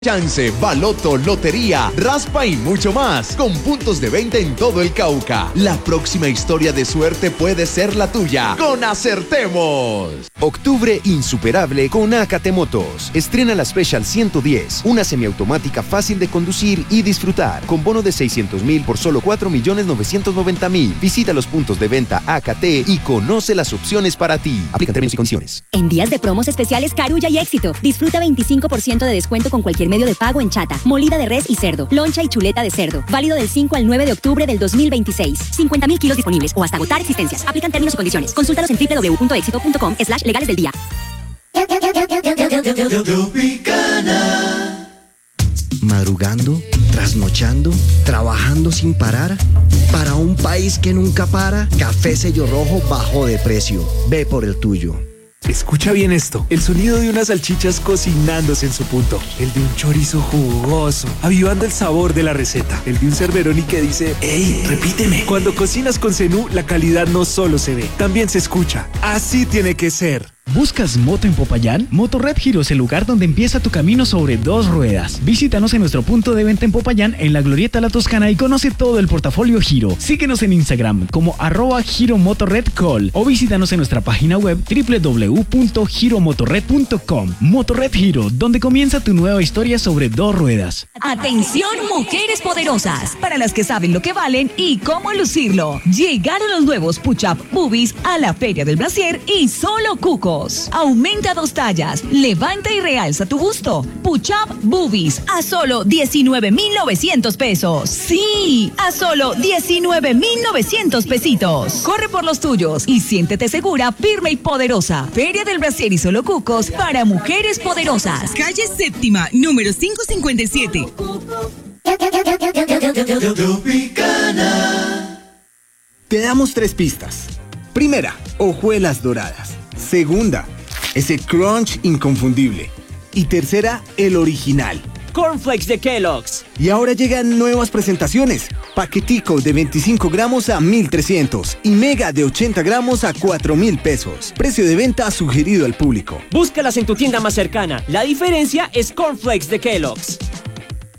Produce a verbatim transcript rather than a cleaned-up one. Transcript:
Chance, baloto, lotería, raspa y mucho más, con puntos de venta en todo el Cauca. La próxima historia de suerte puede ser la tuya, con Acertemos. Octubre insuperable con Acate Motos. Estrena la Special ciento diez, una semiautomática fácil de conducir y disfrutar, con bono de seiscientos mil por solo cuatro millones novecientos noventa mil. Visita los puntos de venta Acate y conoce las opciones para ti. Aplica términos y condiciones. En días de promos especiales Carulla y Éxito, disfruta veinticinco por ciento de descuento con cualquier medio de pago en chata, molida de res y cerdo, loncha y chuleta de cerdo. Válido del cinco al nueve de octubre del dos mil veintiséis. cincuenta mil kilos disponibles o hasta agotar existencias. Aplican términos y condiciones. Consúltalos en doble u doble u doble u punto éxito punto com slash legales del día. Madrugando, trasnochando, trabajando sin parar. Para un país que nunca para, Café Sello Rojo bajó de precio. Ve por el tuyo. Escucha bien esto, el sonido de unas salchichas cocinándose en su punto, el de un chorizo jugoso, avivando el sabor de la receta, el de un Cerberoni que dice, ¡ey, repíteme! Cuando cocinas con Zenú, la calidad no solo se ve, también se escucha. Así tiene que ser. ¿Buscas moto en Popayán? Motorred Giro es el lugar donde empieza tu camino sobre dos ruedas. Visítanos en nuestro punto de venta en Popayán, en la Glorieta La Toscana, y conoce todo el portafolio Giro. Síguenos en Instagram como arroba Giro Motorred Call o visítanos en nuestra página web doble u doble u doble u punto giro motorred punto com. Motorred Giro, donde comienza tu nueva historia sobre dos ruedas. Atención, mujeres poderosas, para las que saben lo que valen y cómo lucirlo. Llegaron los nuevos Push-Up Boobies a la Feria del Brasier y solo Cuco. Aumenta dos tallas, levanta y realza tu busto. Push-Up Boobies a solo diecinueve mil novecientos pesos. Sí, a solo diecinueve mil novecientos pesitos. Corre por los tuyos y siéntete segura, firme y poderosa. Feria del Brasier y solo Cucos para mujeres poderosas. Calle Séptima, número quinientos cincuenta y siete. Te damos tres pistas. Primera, hojuelas doradas. Segunda, ese crunch inconfundible. Y tercera, el original. Cornflakes de Kellogg's. Y ahora llegan nuevas presentaciones. Paquetico de veinticinco gramos a mil trescientos y mega de ochenta gramos a cuatro mil pesos. Precio de venta sugerido al público. Búscalas en tu tienda más cercana. La diferencia es Cornflakes de Kellogg's.